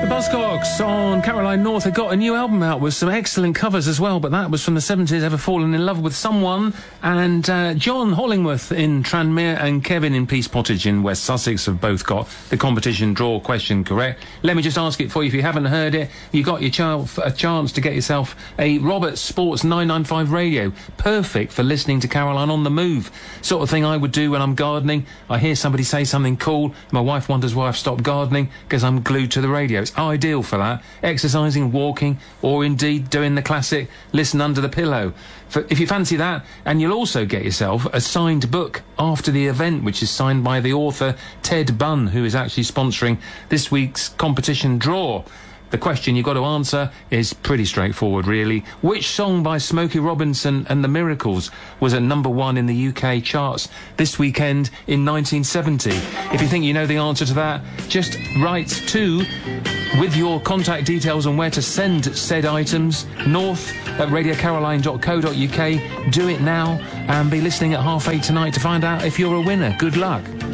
The Buzzcocks on Caroline North have got a new album out with some excellent covers as well, but that was from the 70s, Ever Fallen in Love with Someone, and John Hollingworth in Tranmere and Kevin in Peace Pottage in West Sussex have both got the competition draw question correct. Let me just ask it for you if you haven't heard it. You got your a chance to get yourself a Roberts Sports 995 radio, perfect for listening to Caroline on the move. Sort of thing I would do when I'm gardening. I hear somebody say something cool, my wife wonders why I've stopped gardening, because I'm glued to the radio. It's ideal for that. Exercising, walking, or indeed doing the classic listen under the pillow. If you fancy that, and you'll also get yourself a signed book after the event, which is signed by the author Ted Bunn, who is actually sponsoring this week's competition draw. The question you've got to answer is pretty straightforward, really. Which song by Smokey Robinson and the Miracles was at #1 in the UK charts this weekend in 1970? If you think you know the answer to that, just write to, with your contact details on where to send said items, north@radiocaroline.co.uk. Do it now and be listening at 8:30 tonight to find out if you're a winner. Good luck.